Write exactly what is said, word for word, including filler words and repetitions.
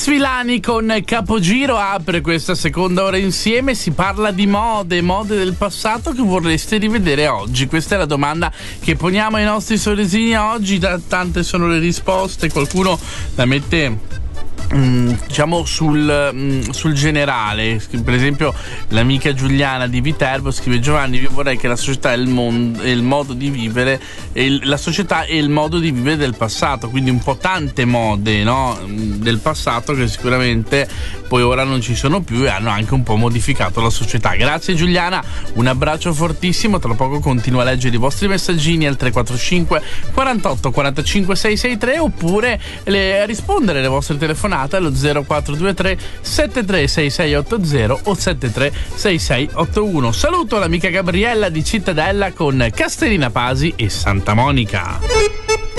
Sfilani con Capogiro apre questa seconda ora insieme. Si parla di mode, mode del passato che vorreste rivedere oggi. Questa è la domanda che poniamo ai nostri sorrisini oggi. T- tante sono le risposte, qualcuno la mette Mm, diciamo sul, mm, sul generale. Per esempio l'amica Giuliana di Viterbo scrive: Giovanni, io vorrei che la società e il, mondo, e il modo di vivere e il, la società e il modo di vivere del passato, quindi un po' tante mode, no, del passato che sicuramente poi ora non ci sono più e hanno anche un po' modificato la società. Grazie Giuliana, un abbraccio fortissimo. Tra poco continuo a leggere i vostri messaggini al tre quattro cinque quarantotto quarantacinque seicentosessantatré oppure le, rispondere alle vostre telefonate allo zero quattro due tre sette tre sei sei otto zero o sette tre sei sei otto uno. Saluto l'amica Gabriella di Cittadella con Castellina Pasi e Santa Monica.